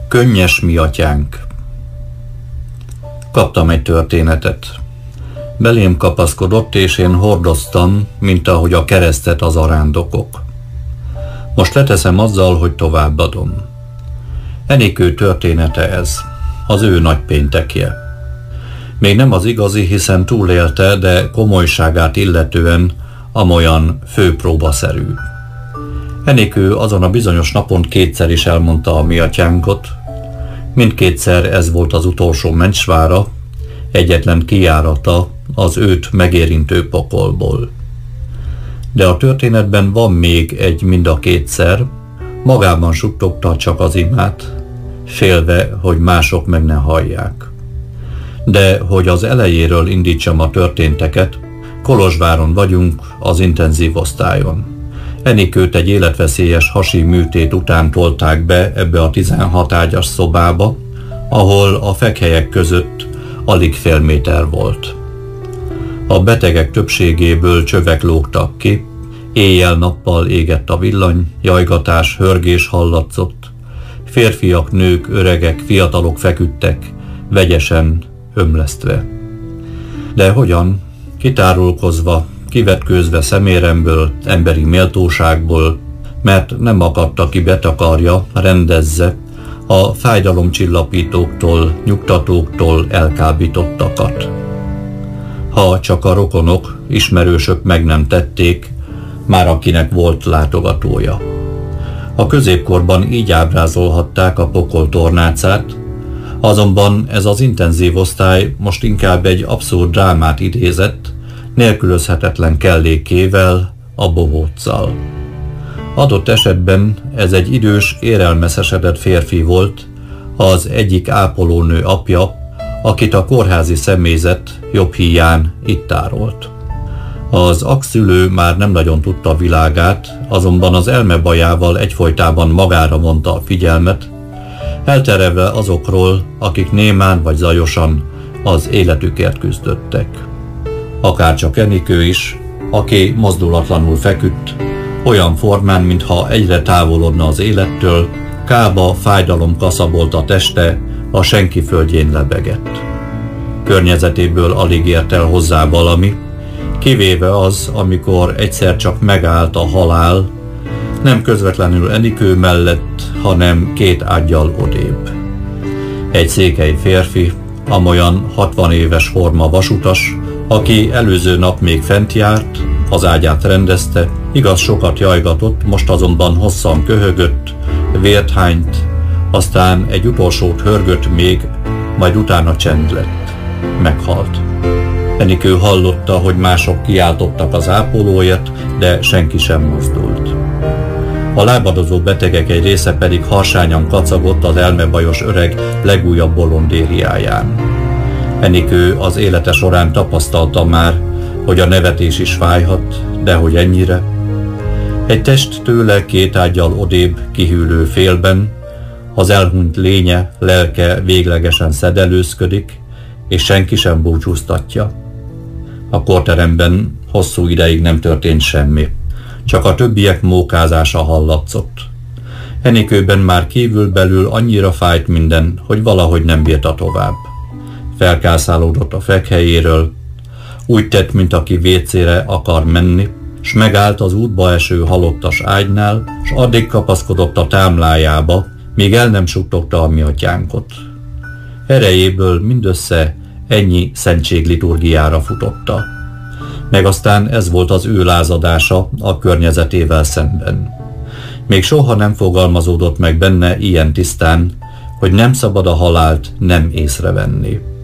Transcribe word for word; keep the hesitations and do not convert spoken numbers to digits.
Könnyes mi atyánk. Kaptam egy történetet. Belém kapaszkodott, és én hordoztam, mint ahogy a keresztet az arándokok. Most leteszem azzal, hogy továbbadom. Enikő története ez, az ő nagypéntekje. Még nem az igazi, hiszen túlélte, de komolyságát illetően amolyan főpróbaszerű. Enikő azon a bizonyos napon kétszer is elmondta a mi atyánkot. Mindkétszer ez volt az utolsó mencsvára, egyetlen kijárata az őt megérintő pokolból. De a történetben van még egy mind a kétszer, magában suttogta csak az imát, félve, hogy mások meg ne hallják. De hogy az elejéről indítsam a történteket, Kolozsváron vagyunk, az intenzív osztályon. Enikőt egy életveszélyes hasi műtét után tolták be ebbe a tizenhat ágyas szobába, ahol a fekhelyek között alig fél méter volt. A betegek többségéből csövek lógtak ki, éjjel-nappal égett a villany, jajgatás, hörgés hallatszott, férfiak, nők, öregek, fiatalok feküdtek, vegyesen, ömlesztve. De hogyan? Kitárulkozva, kivetkőzve szeméremből, emberi méltóságból, mert nem akadta ki betakarja, rendezze a fájdalomcsillapítóktól, nyugtatóktól elkábítottakat. Ha csak a rokonok, ismerősök meg nem tették, már akinek volt látogatója. A középkorban így ábrázolhatták a pokol tornácát, azonban ez az intenzív osztály most inkább egy abszurd drámát idézett, nélkülözhetetlen kellékével, a bohóccal. Adott esetben ez egy idős, érelmeszesedett férfi volt, az egyik ápolónő apja, akit a kórházi személyzet jobb híján itt tárolt. Az akszülő már nem nagyon tudta a világát, azonban az elmebajával egyfolytában magára vonta a figyelmet, elterelve azokról, akik némán vagy zajosan az életükért küzdöttek. Akárcsak Enikő is, aki mozdulatlanul feküdt, olyan formán, mintha egyre távolodna az élettől, kába fájdalom kaszabolt a teste, a senki földjén lebegett. Környezetéből alig ért el hozzá valami, kivéve az, amikor egyszer csak megállt a halál, nem közvetlenül Enikő mellett, hanem két ággyal odébb. Egy székely férfi, amolyan hatvan éves forma vasutas, aki előző nap még fent járt, az ágyát rendezte, igaz sokat jajgatott, most azonban hosszan köhögött, vért hányt, aztán egy utolsót hörgött még, majd utána csend lett. Meghalt. Enikő hallotta, hogy mások kiáltottak az ápolóért, de senki sem mozdult. A lábadozó betegek egy része pedig harsányan kacagott az elmebajos öreg legújabb bolondériáján. Enikő az élete során tapasztalta már, hogy a nevetés is fájhat, de hogy ennyire. Egy test tőle két ággyal odébb kihűlő félben, az elhunyt lénye, lelke véglegesen szedelőzködik, és senki sem búcsúztatja. A kórteremben hosszú ideig nem történt semmi, csak a többiek mókázása hallatszott. Enikőben már kívül-belül annyira fájt minden, hogy valahogy nem bírta tovább. Felkászálódott a fekhelyéről, úgy tett, mint aki vécére akar menni, s megállt az útba eső halottas ágynál, s addig kapaszkodott a támlájába, míg el nem suttogta a mi atyánkot. Erejéből mindössze ennyi szentségliturgiára futotta. Meg aztán ez volt az ő lázadása a környezetével szemben. Még soha nem fogalmazódott meg benne ilyen tisztán, hogy nem szabad a halált nem észrevenni.